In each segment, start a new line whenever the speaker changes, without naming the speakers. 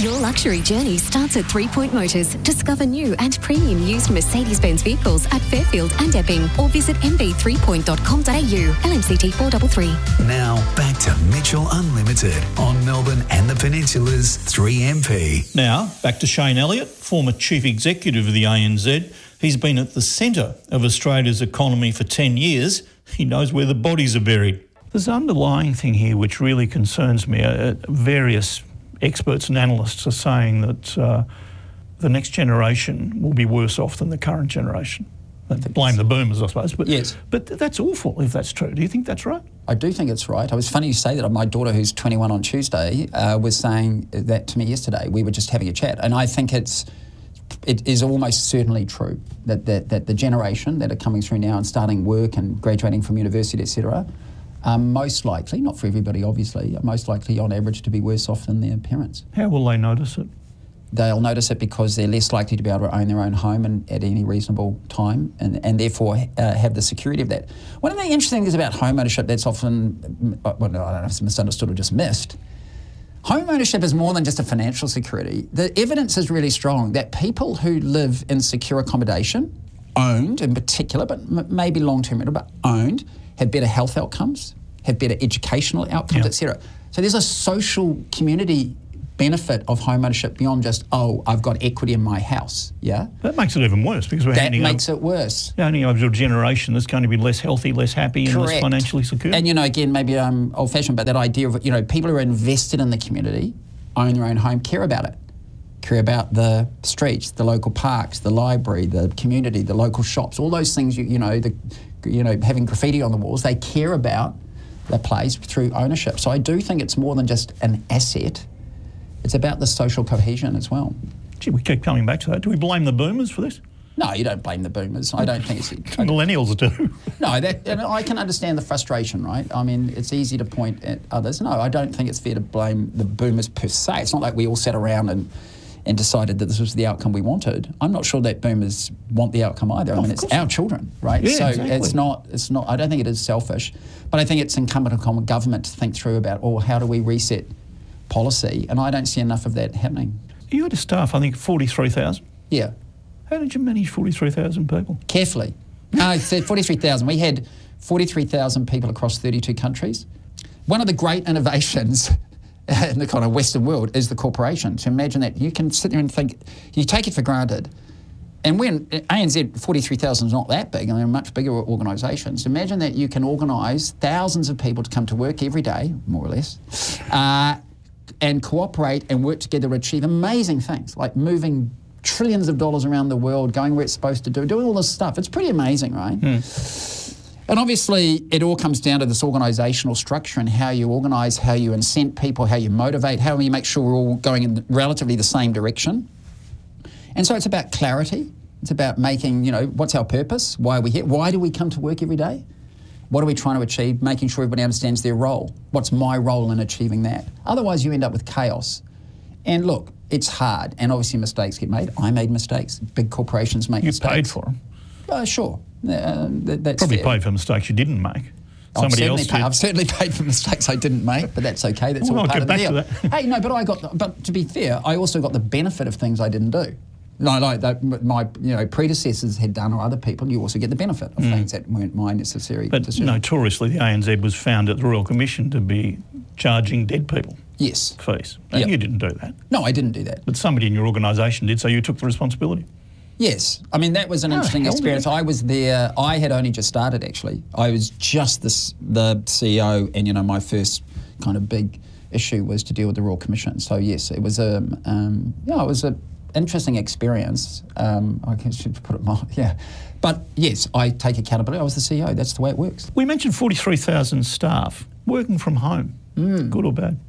Your luxury journey starts at 3 Point Motors. Discover new and premium used Mercedes-Benz vehicles at Fairfield and Epping, or visit mb3point.com.au. LMCT 433.
Now back to Mitchell Unlimited on Melbourne and the Peninsula's 3MP.
Now back to Shane Elliott, former Chief Executive of the ANZ. He's been at the centre of Australia's economy for 10 years. He knows where the bodies are buried. There's an underlying thing here which really concerns me. Various experts and analysts are saying that the next generation will be worse off than the current generation. Blame the boomers, I suppose. But,
yes.
But that's awful if that's true. Do you think that's right?
I do think it's right. It was funny you say that. My daughter, who's 21 on Tuesday, was saying that to me yesterday. We were just having a chat. And I think it is almost certainly true that the generation that are coming through now and starting work and graduating from university, etc., are most likely, not for everybody obviously, are most likely on average to be worse off than their parents.
How will they notice it?
They'll notice it because they're less likely to be able to own their own home and at any reasonable time and therefore have the security of that. One of the interesting things about home ownership that's often, well, no, I don't know if it's misunderstood or just missed, home ownership is more than just a financial security. The evidence is really strong that people who live in secure accommodation, owned in particular, but maybe long-term rental, but owned, have better health outcomes, have better educational outcomes, etc. So there's a social community benefit of home ownership beyond just, oh, I've got equity in my house, yeah?
That makes it even worse because
that makes it worse.
You're handing over a generation that's going to be less healthy, less happy and less financially secure.
And, again, maybe I'm old-fashioned, but that idea of, people who are invested in the community, own their own home, care about it. Care about the streets, the local parks, the library, the community, the local shops, all those things, having graffiti on the walls, they care about the place through ownership. So I do think it's more than just an asset. It's about the social cohesion as well.
Gee, we keep coming back to that. Do we blame the boomers for this?
No, you don't blame the boomers. I don't think it's...
Millennials do.
No, I can understand the frustration, right? I mean, it's easy to point at others. No, I don't think it's fair to blame the boomers per se. It's not like we all sat around and decided that this was the outcome we wanted. I'm not sure that boomers want the outcome either. I mean, it's our children, right?
Yeah,
so
exactly.
it's not, I don't think it is selfish, but I think it's incumbent upon government to think through about, how do we reset policy? And I don't see enough of that happening.
You had a staff, I think, 43,000?
Yeah.
How did you manage 43,000 people?
Carefully. No, 43,000. We had 43,000 people across 32 countries. One of the great innovations in the kind of Western world is the corporation. So imagine that you can sit there and think, you take it for granted. And when ANZ, 43,000 is not that big, and they're much bigger organisations. Imagine that you can organise thousands of people to come to work every day, more or less, and cooperate and work together to achieve amazing things, like moving trillions of dollars around the world, going where it's supposed to do, doing all this stuff. It's pretty amazing, right? And obviously, it all comes down to this organisational structure and how you organise, how you incent people, how you motivate, how you make sure we're all going in relatively the same direction. And so it's about clarity. It's about making, what's our purpose? Why are we here? Why do we come to work every day? What are we trying to achieve? Making sure everybody understands their role. What's my role in achieving that? Otherwise, you end up with chaos. And look, it's hard. And obviously, mistakes get made. I made mistakes. Big corporations make mistakes.
You paid for them?
Sure. That's
probably
fair.
paid for mistakes you didn't make. Somebody else did.
I've certainly paid for mistakes I didn't make, but that's okay. That's all part of the deal. Hey, no, but to be fair, I also got the benefit of things I didn't do. No, like my predecessors had done, or other people. You also get the benefit of things that weren't my necessary.
But notoriously, the ANZ was found at the Royal Commission to be charging dead people.
Yes.
Fees. And you didn't do that.
No, I didn't do that.
But somebody in your organisation did, so you took the responsibility.
Yes. I mean, that was an interesting experience. I was there. I had only just started, actually. I was just the CEO, and, my first kind of big issue was to deal with the Royal Commission. So, yes, it was it was an interesting experience. I should put it mildly, yeah. But, yes, I take accountability. I was the CEO. That's the way it works.
We mentioned 43,000 staff working from home. Good or bad?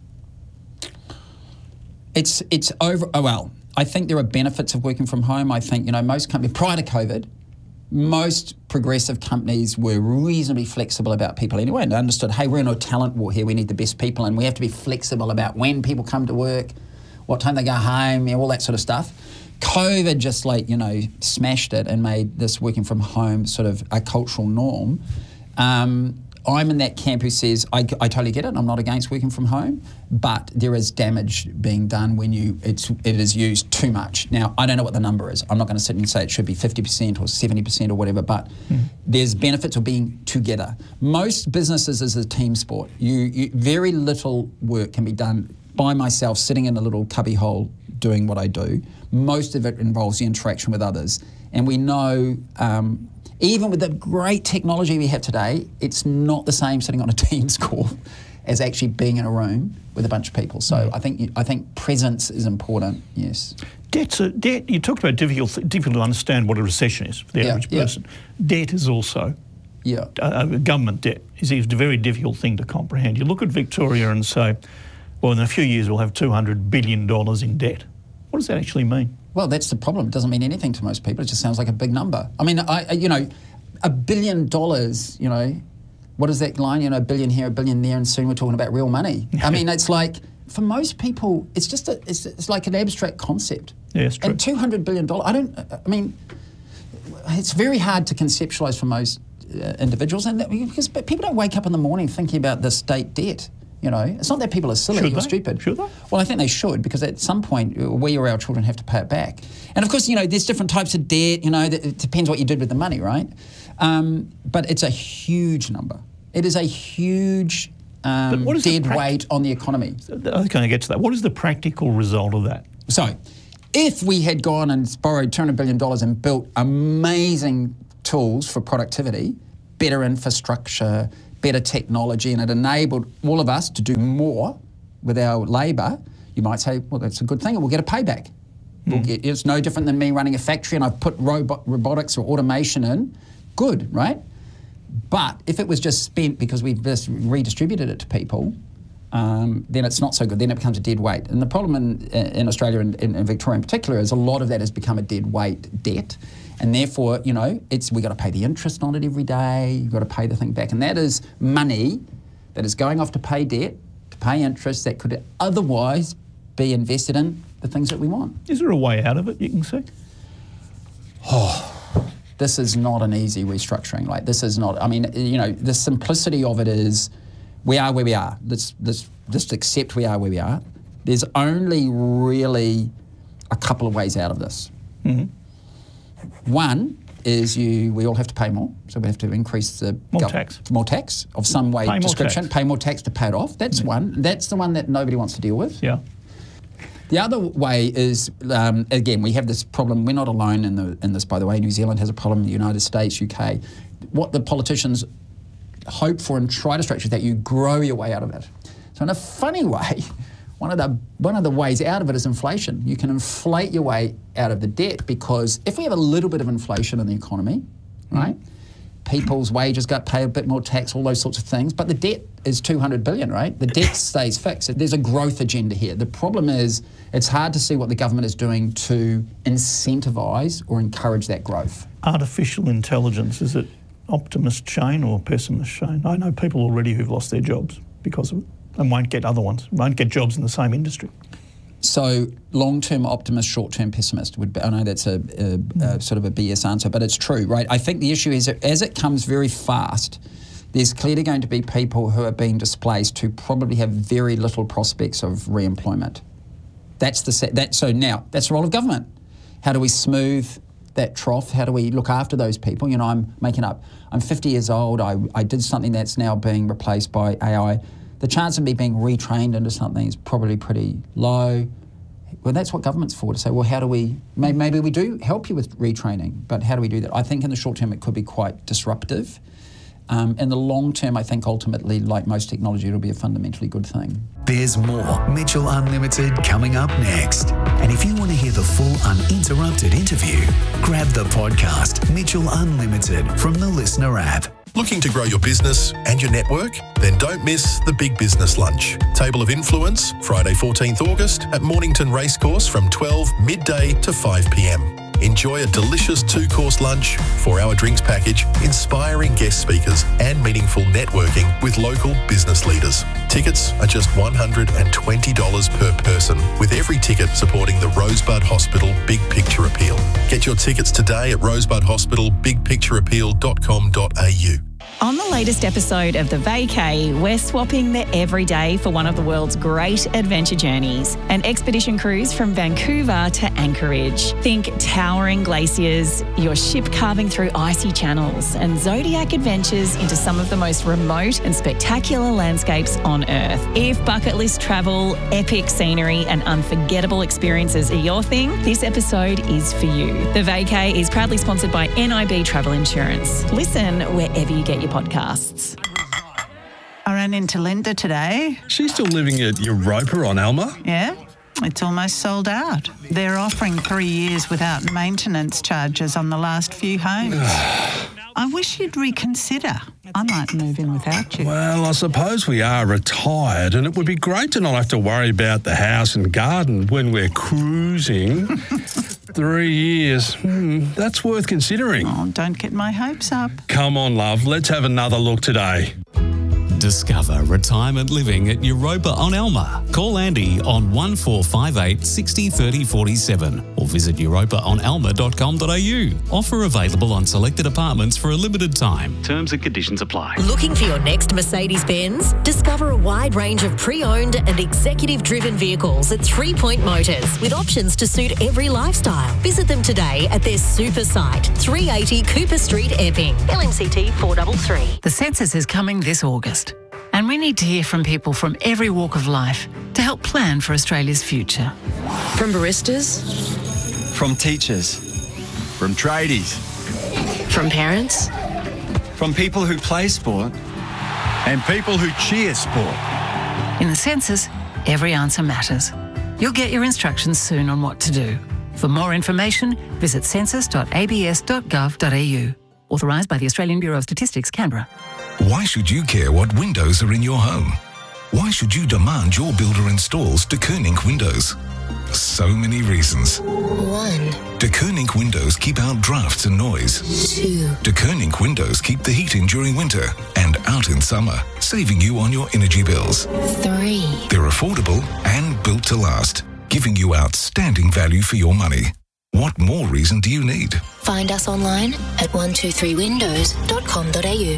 It's over... Oh, well... I think there are benefits of working from home. I think, most companies, prior to COVID, most progressive companies were reasonably flexible about people anyway and understood, hey, we're in a talent war here. We need the best people and we have to be flexible about when people come to work, what time they go home, all that sort of stuff. COVID just smashed it and made this working from home sort of a cultural norm. I'm in that camp who says, I totally get it, I'm not against working from home, but there is damage being done when it is used too much. Now, I don't know what the number is. I'm not going to sit and say it should be 50% or 70% or whatever, but there's benefits of being together. Most businesses is a team sport. Very little work can be done by myself sitting in a little cubby hole doing what I do. Most of it involves the interaction with others. And we know, even with the great technology we have today, it's not the same sitting on a Teams call as actually being in a room with a bunch of people. So I think presence is important, yes.
Debt, you talked about difficult to understand what a recession is for the average person. Debt is also, government debt is a very difficult thing to comprehend. You look at Victoria and say, well, in a few years we'll have $200 billion in debt. What does that actually mean?
Well, that's the problem. It doesn't mean anything to most people. It just sounds like a big number. I mean, $1 billion, what is that line? $1 billion here, $1 billion there, and soon we're talking about real money. I mean, it's like, for most people, it's just it's like an abstract concept.
Yeah, it's true.
And $200 billion, it's very hard to conceptualise for most individuals, because people don't wake up in the morning thinking about the state debt. It's not that people are silly or stupid.
Should they?
Well, I think they should, because at some point we or our children have to pay it back. And of course, there's different types of debt. It depends what you did with the money, right? But it's a huge number. It is a huge dead weight on the economy.
I was going to get to that. What is the practical result of that?
So, if we had gone and borrowed $200 billion and built amazing tools for productivity, better infrastructure, better technology, and it enabled all of us to do more with our labour, you might say, well, that's a good thing, and we'll get a payback. It's no different than me running a factory and I've put robotics or automation in. Good, right? But if it was just spent because we've just redistributed it to people, then it's not so good. Then it becomes a dead weight. And the problem in Australia and in Victoria in particular is a lot of that has become a dead weight debt. And therefore, we got to pay the interest on it every day. You've got to pay the thing back. And that is money that is going off to pay debt, to pay interest that could otherwise be invested in the things that we want.
Is there a way out of it, you can see?
This is not an easy restructuring. This is not, the simplicity of it is we are where we are. Let's just accept we are where we are. There's only really a couple of ways out of this.
Mm-hmm.
One is we all have to pay more, so we have to increase the more tax of some way, description, pay more tax to pay it off. That's one. That's the one that nobody wants to deal with.
Yeah.
The other way is, again, we have this problem. We're not alone in this, by the way. New Zealand has a problem, the United States, UK. What the politicians hope for and try to structure is that you grow your way out of it. So in a funny way, one of the ways out of it is inflation. You can inflate your way out of the debt, because if we have a little bit of inflation in the economy, right, people's wages got paid a bit more tax, all those sorts of things, but the debt is $200 billion, right? The debt stays fixed. There's a growth agenda here. The problem is it's hard to see what the government is doing to incentivise or encourage that growth.
Artificial intelligence, is it optimist Shane or pessimist Shane? I know people already who've lost their jobs because of it and won't get other ones, won't get jobs in the same industry.
So long-term optimist, short-term pessimist would be, I know that's a sort of a BS answer, but it's true, right? I think the issue is that as it comes very fast, there's clearly going to be people who are being displaced who probably have very little prospects of re-employment. So now, that's the role of government. How do we smooth that trough? How do we look after those people? I'm making up. I'm 50 years old. I did something that's now being replaced by AI. The chance of me being retrained into something is probably pretty low. Well, that's what government's for, to say, well, how do we, maybe we do help you with retraining, but how do we do that? I think in the short term it could be quite disruptive. In the long term, I think ultimately, like most technology, it'll be a fundamentally good thing.
There's more Mitchell Unlimited coming up next. And if you want to hear the full uninterrupted interview, grab the podcast Mitchell Unlimited from the Listener app.
Looking to grow your business and your network? Then don't miss the Big Business Lunch. Table of Influence, Friday 14th August at Mornington Racecourse from 12 midday to 5 p.m. Enjoy a delicious 2-course lunch, 4-hour drinks package, inspiring guest speakers and meaningful networking with local business leaders. Tickets are just $120 per person, with every ticket supporting the Rosebud Hospital Big Picture Appeal. Get your tickets today at rosebudhospitalbigpictureappeal.com.au.
On the latest episode of The Vacay, we're swapping the everyday for one of the world's great adventure journeys. An expedition cruise from Vancouver to Anchorage. Think towering glaciers, your ship carving through icy channels, and zodiac adventures into some of the most remote and spectacular landscapes on Earth. If bucket list travel, epic scenery, and unforgettable experiences are your thing, this episode is for you. The Vacay is proudly sponsored by NIB Travel Insurance. Listen wherever you get your podcasts.
I ran into Linda today.
She's still living at Europa on Alma?
Yeah, it's almost sold out. They're offering 3 years without maintenance charges on the last few homes. I wish you'd reconsider. I might move in without you.
Well, I suppose we are retired and it would be great to not have to worry about the house and garden when we're cruising. 3 years. That's worth considering.
Oh, don't get my hopes up.
Come on, love. Let's have another look today.
Discover retirement living at Europa on Alma. Call Andy on 1458 60 30 47 or visit europaonalma.com.au. Offer available on selected apartments for a limited time. Terms and conditions apply.
Looking for your next Mercedes-Benz? Discover a wide range of pre-owned and executive-driven vehicles at 3 Point Motors with options to suit every lifestyle. Visit them today at their super site, 380 Cooper Street, Epping. LMCT 433.
The census is coming this August, and we need to hear from people from every walk of life to help plan for Australia's future.
From baristas,
from teachers, from tradies,
from parents,
from people who play sport, and people who cheer sport.
In the census, every answer matters. You'll get your instructions soon on what to do. For more information, visit census.abs.gov.au. Authorised by the Australian Bureau of Statistics, Canberra.
Why should you care what windows are in your home? Why should you demand your builder installs De Koning windows? So many reasons.
1.
De Koning windows keep out drafts and noise.
2.
De Koning windows keep the heat in during winter and out in summer, saving you on your energy bills.
3.
They're affordable and built to last, giving you outstanding value for your money. What more reason do you need?
Find us online at 123windows.com.au.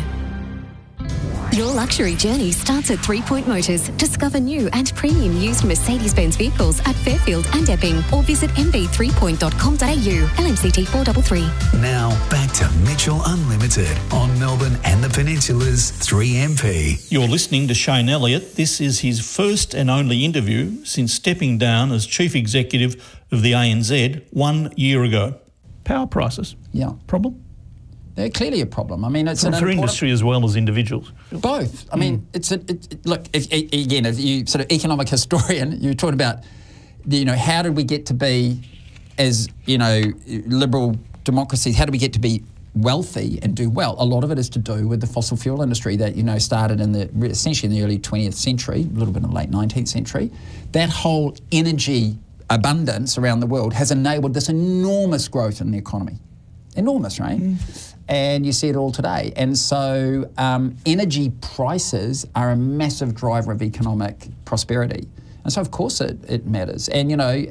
Your luxury journey starts at 3 Point Motors. Discover new and premium used Mercedes-Benz vehicles at Fairfield and Epping or visit mb3point.com.au. LMCT 433.
Now back to Mitchell Unlimited on Melbourne and the Peninsula's 3MP.
You're listening to Shane Elliott. This is his first and only interview since stepping down as Chief Executive of the ANZ 1 year ago. Power prices.
Yeah.
Problem?
They're clearly a problem. I mean, it's
for industry as well as individuals.
Both. I mean, look. If you sort of economic historian, you're talking about, how did we get to be, as liberal democracies? How do we get to be wealthy and do well? A lot of it is to do with the fossil fuel industry that started essentially in the early 20th century, a little bit in the late 19th century. That whole energy abundance around the world has enabled this enormous growth in the economy. Enormous, right? And you see it all today. And so energy prices are a massive driver of economic prosperity. And so, of course, it matters. And,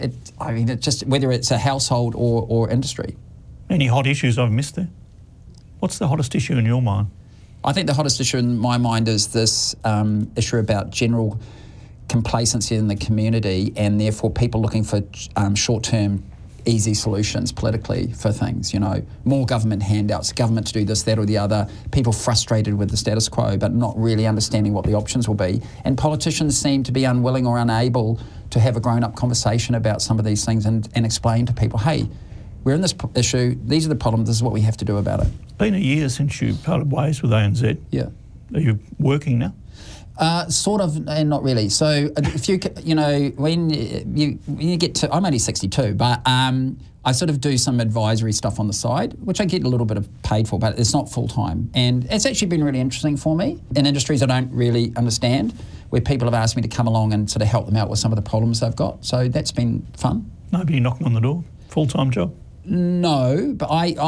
it just, whether it's a household or industry.
Any hot issues I've missed there? What's the hottest issue in your mind?
I think the hottest issue in my mind is this issue about general complacency in the community and therefore people looking for short-term easy solutions politically for things, more government handouts, government to do this, that or the other, people frustrated with the status quo but not really understanding what the options will be. And politicians seem to be unwilling or unable to have a grown-up conversation about some of these things and explain to people, hey, we're in this issue, these are the problems, this is what we have to do about it.
It's been a year since you parted ways with ANZ.
Yeah.
Are you working now?
Sort of, and not really. So if you when you get to, I'm only 62, but I sort of do some advisory stuff on the side, which I get a little bit of paid for, but it's not full time. And it's actually been really interesting for me in industries I don't really understand, where people have asked me to come along and sort of help them out with some of the problems they've got. So that's been fun.
Nobody knocking on the door? Full-time job?
No, but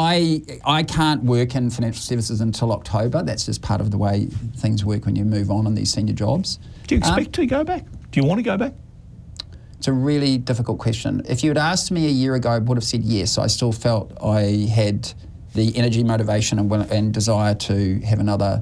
I can't work in financial services until October. That's just part of the way things work when you move on in these senior jobs.
Do you expect to go back? Do you want to go back?
It's a really difficult question. If you had asked me a year ago, I would have said yes. I still felt I had the energy, motivation and desire to have another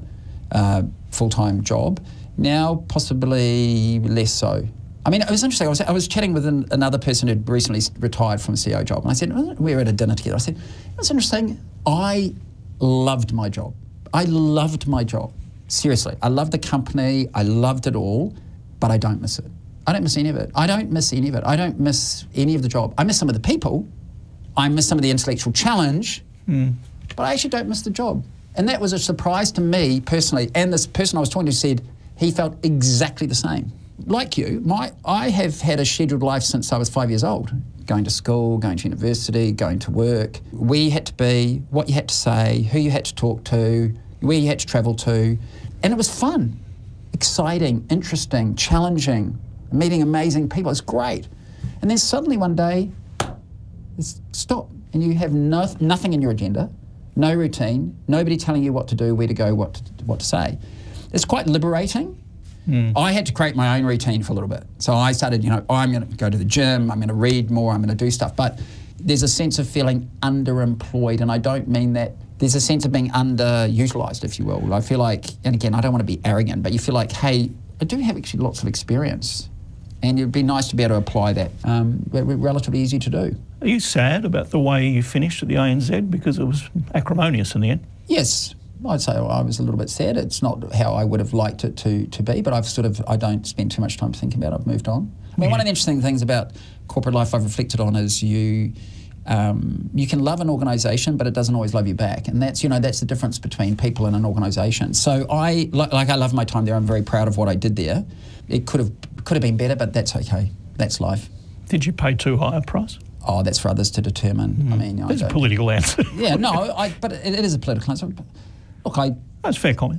full-time job. Now, possibly less so. I mean, it was interesting. I was chatting with another person who'd recently retired from a CEO job, and I said, we were at a dinner together. I said, it's interesting. I loved my job. I loved my job. Seriously. I loved the company. I loved it all, but I don't miss it. I don't miss any of it. I don't miss any of it. I don't miss any of the job. I miss some of the people. I miss some of the intellectual challenge, but I actually don't miss the job. And that was a surprise to me personally. And this person I was talking to said he felt exactly the same. Like you, I have had a scheduled life since I was 5 years old. Going to school, going to university, going to work. Where you had to be, what you had to say, who you had to talk to, where you had to travel to. And it was fun, exciting, interesting, challenging, meeting amazing people. It's great. And then suddenly one day, it's stop. And you have nothing in your agenda, no routine, nobody telling you what to do, where to go, what to say. It's quite liberating. I had to create my own routine for a little bit. So I started, I'm going to go to the gym, I'm going to read more, I'm going to do stuff. But there's a sense of feeling underemployed, and I don't mean that. There's a sense of being underutilised, if you will. I feel like, and again, I don't want to be arrogant, but you feel like, hey, I do have actually lots of experience, and it'd be nice to be able to apply that. Relatively easy to do.
Are you sad about the way you finished at the ANZ because it was acrimonious in the end?
Yes. I'd say I was a little bit sad. It's not how I would have liked it to be, but I don't spend too much time thinking about it. I've moved on. I mean, one of the interesting things about corporate life I've reflected on is you can love an organisation, but it doesn't always love you back, and that's the difference between people and an organisation. So I love my time there. I'm very proud of what I did there. It could have been better, but that's okay. That's life.
Did you pay too high a price?
Oh, that's for others to determine. I mean,
that's a political answer.
Yeah, no, but it is a political answer. Look,
that's a fair comment.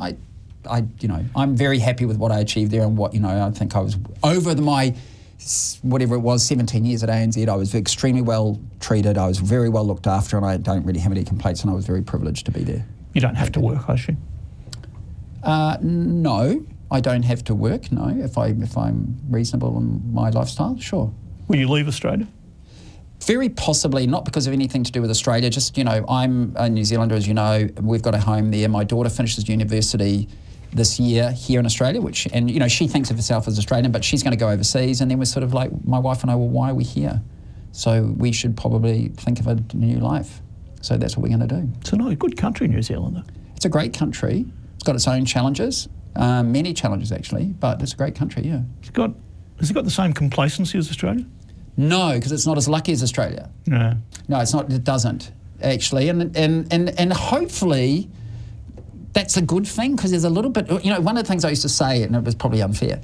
I'm very happy with what I achieved there, and what I think I was over my whatever it was 17 years at ANZ. I was extremely well treated. I was very well looked after, and I don't really have any complaints. And I was very privileged to be there.
You don't have to work, I assume.
No, I don't have to work. No, if I'm reasonable in my lifestyle, sure.
Will you leave Australia?
Very possibly, not because of anything to do with Australia. Just, I'm a New Zealander, as you know. We've got a home there. My daughter finishes university this year here in Australia, she thinks of herself as Australian, but she's going to go overseas. And then we're sort of like, my wife and I, well, why are we here? So we should probably think of a new life. So that's what we're going to do.
It's a good country, New Zealand, though.
It's a great country. It's got its own challenges, many challenges actually, but it's a great country, yeah.
Has it got the same complacency as Australia?
No, because it's not as lucky as Australia.
No.
No, it's not. It doesn't, actually. And hopefully that's a good thing, because there's a little bit... one of the things I used to say, and it was probably unfair,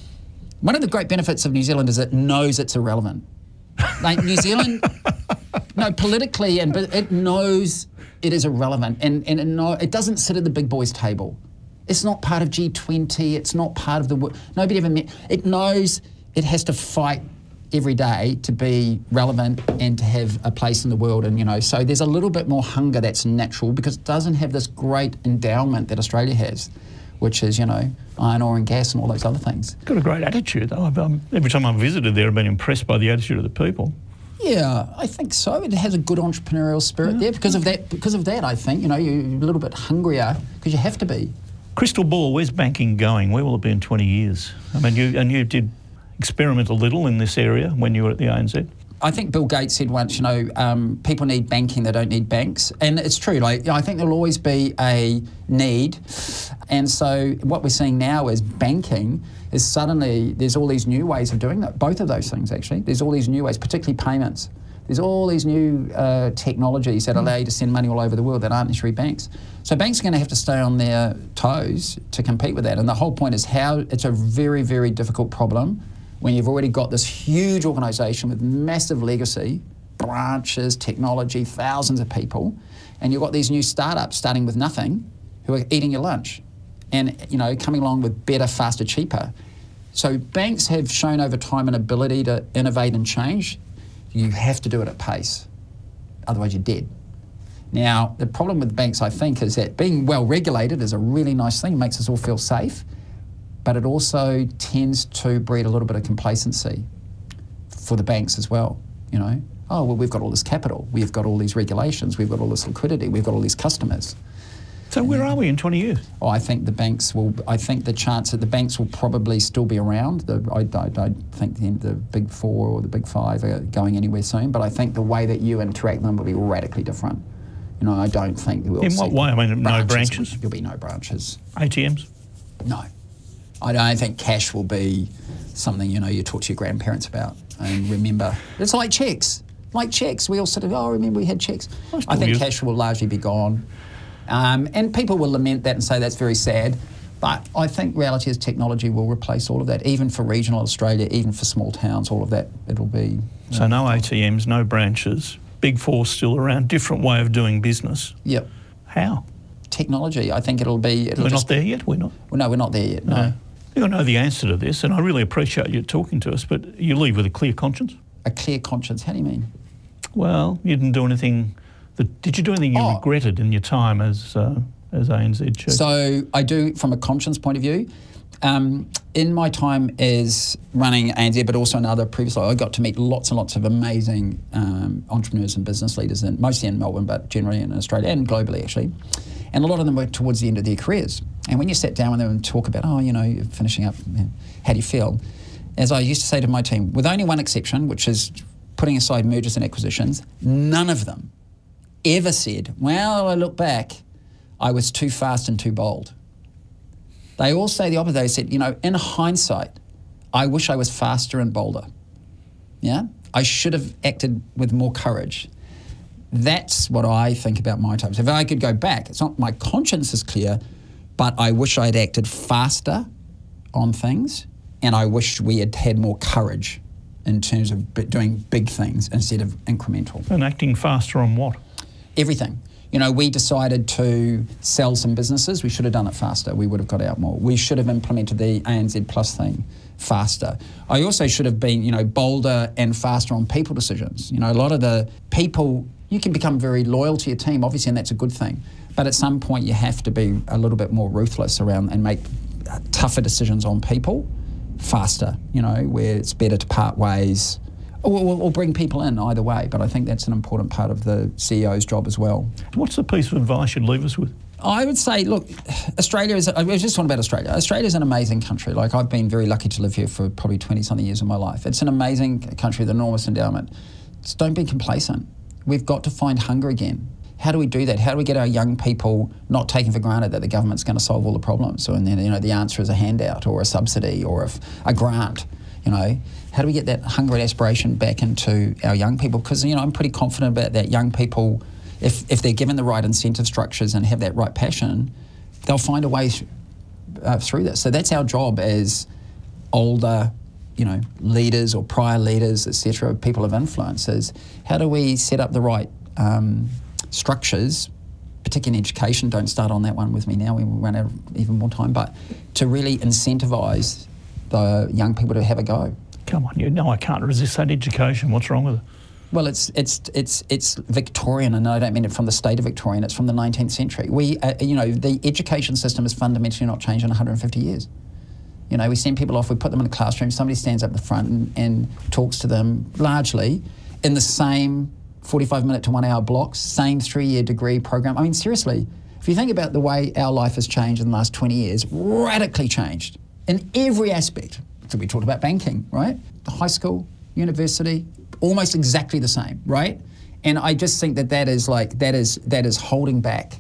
one of the great benefits of New Zealand is it knows it's irrelevant. Like New Zealand... No, politically, but it knows it is irrelevant, and it doesn't sit at the big boys' table. It's not part of G20. It's not part of the... Nobody ever met... It knows it has to fight every day to be relevant and to have a place in the world, and so there's a little bit more hunger that's natural, because it doesn't have this great endowment that Australia has, which is iron ore and gas and all those other things.
It's got a great attitude, though. Every time I've visited there, I've been impressed by the attitude of the people.
Yeah, I think so. It has a good entrepreneurial spirit there because of that. I think you're a little bit hungrier because you have to be.
Crystal ball, where's banking going? Where will it be in 20 years? I mean, you did experiment a little in this area when you were at the ANZ.
I think Bill Gates said once, people need banking, they don't need banks. And it's true. I think there'll always be a need. And so what we're seeing now is banking is suddenly there's all these new ways of doing that. Both of those things, actually. There's all these new ways, particularly payments. There's all these new technologies that allow you to send money all over the world that aren't necessarily banks. So banks are going to have to stay on their toes to compete with that. And the whole point is how it's a very, very difficult problem when you've already got this huge organisation with massive legacy, branches, technology, thousands of people, and you've got these new startups starting with nothing who are eating your lunch and, coming along with better, faster, cheaper. So banks have shown over time an ability to innovate and change. You have to do it at pace, otherwise you're dead. Now, the problem with banks, I think, is that being well regulated is a really nice thing, makes us all feel safe, but it also tends to breed a little bit of complacency for the banks as well, Oh, well, we've got all this capital, we've got all these regulations, we've got all this liquidity, we've got all these customers.
So where are we in 20 years?
Oh, I think the chance that the banks will probably still be around. I don't think the big four or the big five are going anywhere soon, but I think the way that you interact with them will be radically different. You know, I don't think we'll
In what way? I mean, no branches?
There'll be no branches.
ATMs?
No. I don't think cash will be something, you know, you talk to your grandparents about and remember. It's like cheques. Like cheques. We all sort of, remember we had cheques. I think cash will largely be gone. And people will lament that and say that's very sad. But I think reality is technology will replace all of that, even for regional Australia, even for small towns, all of that, it'll be...
So no ATMs, no branches, big four still around, different way of doing business.
Yep.
How?
Technology, I think it'll be...
We're not there yet, we're not?
Well, no, we're not there yet, no.
You'll know the answer to this, and I really appreciate you talking to us, but you leave with a clear conscience?
A clear conscience, how do you mean?
Well, you didn't do anything... Did you do anything you regretted in your time as ANZ Chief?
So I do, from a conscience point of view. In my time as running ANZ, but also in other previous lives, I got to meet lots and lots of amazing entrepreneurs and business leaders, mostly in Melbourne, but generally in Australia and globally, actually. And a lot of them were towards the end of their careers. And when you sat down with them and talk about, you're finishing up, how do you feel? As I used to say to my team, with only one exception, which is putting aside mergers and acquisitions, none of them ever said, well, I look back, I was too fast and too bold. They all say the opposite. They said, in hindsight, I wish I was faster and bolder. Yeah? I should have acted with more courage. That's what I think about my time. So if I could go back, it's not my conscience is clear, but I wish I'd acted faster on things, and I wish we had had more courage in terms of doing big things instead of incremental.
And acting faster on what?
Everything. We decided to sell some businesses. We should have done it faster. We would have got out more. We should have implemented the ANZ Plus thing faster. I also should have been, bolder and faster on people decisions. A lot of the people, you can become very loyal to your team, obviously, and that's a good thing. But at some point, you have to be a little bit more ruthless around and make tougher decisions on people faster, where it's better to part ways. Or bring people in either way, but I think that's an important part of the CEO's job as well.
What's the piece of advice you'd leave us with?
I would say, look, Australia is, I was just talking about Australia. Australia is an amazing country. Like, I've been very lucky to live here for probably 20-something years of my life. It's an amazing country with enormous endowment. Just don't be complacent. We've got to find hunger again. How do we do that? How do we get our young people not taking for granted that the government's going to solve all the problems? So, and then, the answer is a handout or a subsidy or a grant, How do we get that hunger and aspiration back into our young people? Because, I'm pretty confident about that. Young people, if they're given the right incentive structures and have that right passion, they'll find a way through this. So that's our job as older, leaders or prior leaders, etc., people of influence, is how do we set up the right structures, particularly in education? Don't start on that one with me now, we run out of even more time, but to really incentivise the young people to have a go.
Come on, I can't resist that education. What's wrong with it?
Well, it's Victorian, and I don't mean it from the state of Victorian. It's from the 19th century. The education system has fundamentally not changed in 150 years. We send people off, we put them in a classroom, somebody stands up the front and talks to them largely in the same 45-minute to 1 hour blocks, same 3-year degree program. I mean, seriously, if you think about the way our life has changed in the last 20 years, radically changed in every aspect. So we talked about banking, right? The high school, university, almost exactly the same, right? And I just think that is holding back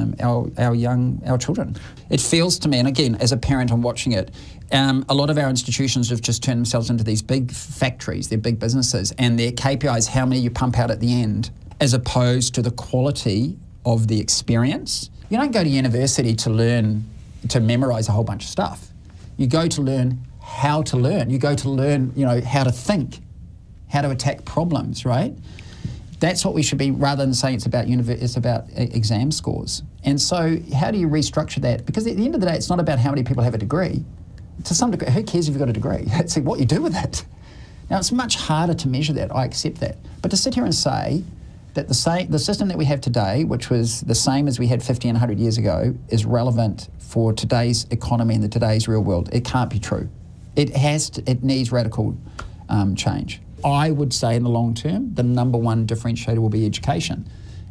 our children. It feels to me, and again, as a parent, I'm watching it. A lot of our institutions have just turned themselves into these big factories. They're big businesses, and their KPI is how many you pump out at the end, as opposed to the quality of the experience. You don't go to university to memorise a whole bunch of stuff. You go to learn how to learn. You go to learn, how to think, how to attack problems, right? That's what we should be, rather than saying it's about exam scores. And so how do you restructure that? Because at the end of the day, it's not about how many people have a degree. To some degree, who cares if you've got a degree? It's what you do with it. Now, it's much harder to measure that, I accept that. But to sit here and say that the system that we have today, which was the same as we had 50 and 100 years ago, is relevant for today's economy and today's real world, it can't be true. It needs radical change. I would say in the long term, the number one differentiator will be education.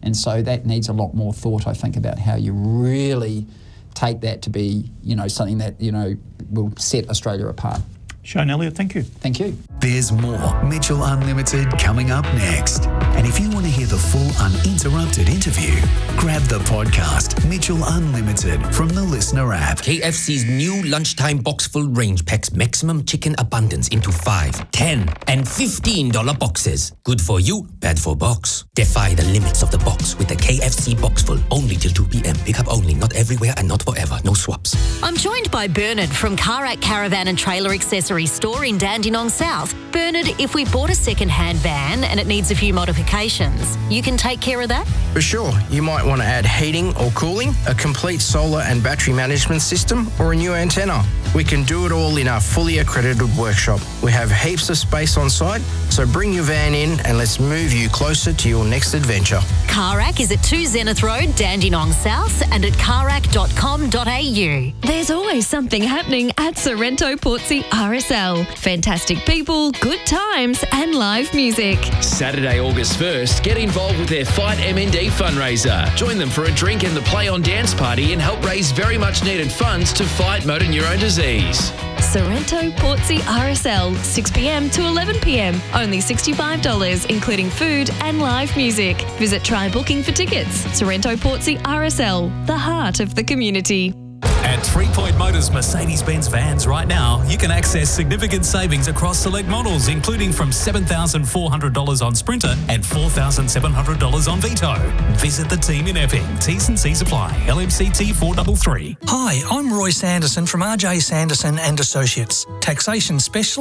And so that needs a lot more thought, I think, about how you really take that to be, something that, will set Australia apart.
Shane Elliott, thank you.
Thank you.
There's more Mitchell Unlimited coming up next. And if you want to hear the full uninterrupted interview, grab the podcast Mitchell Unlimited from the Listener app.
KFC's new lunchtime box full range packs maximum chicken abundance into 5, 10 and $15 boxes. Good for you, bad for box. Defy the limits of the box with the KFC box full, only till 2 p.m. Pick up only, not everywhere and not forever. No swaps.
I'm joined by Bernard from Karak Caravan and Trailer Accessory Store in Dandenong South. Bernard, if we bought a second-hand van and it needs a few modifications, you can take care of that?
For sure. You might want to add heating or cooling, a complete solar and battery management system, or a new antenna. We can do it all in our fully accredited workshop. We have heaps of space on site, so bring your van in and let's move you closer to your next adventure.
Karak is at 2 Zenith Road, Dandenong South, and at karak.com.au.
There's always something happening at Sorrento Portsea RSL. Fantastic people, good times, and live music.
Saturday, August 1st, get involved with their Fight MND fundraiser. Join them for a drink and the Play On Dance party and help raise very much needed funds to fight motor neurone disease.
Sorrento Portsea RSL, 6 p.m. to 11 p.m. Only $65, including food and live music. Visit Try Booking for tickets. Sorrento Portsea RSL, the heart of the community.
At 3 Point Motors Mercedes-Benz vans right now, you can access significant savings across select models, including from $7,400 on Sprinter and $4,700 on Vito. Visit the team in Epping. T's and C's apply. LMCT 433.
Hi, I'm Roy Sanderson from RJ Sanderson and Associates, taxation specialist